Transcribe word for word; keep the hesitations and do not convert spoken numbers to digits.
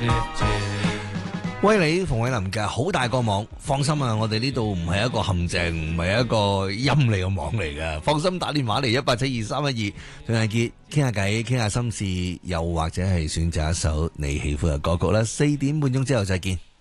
威利馮偉林嘅好大個網，放心啊！我哋呢度唔係一個陷阱，唔係一個陰你嘅網嚟嘅。放心打電話嚟一八七二三一二，同阿杰傾下偈，傾下心事，又或者係選擇一首你喜歡嘅歌曲啦。四點半鐘之後再見。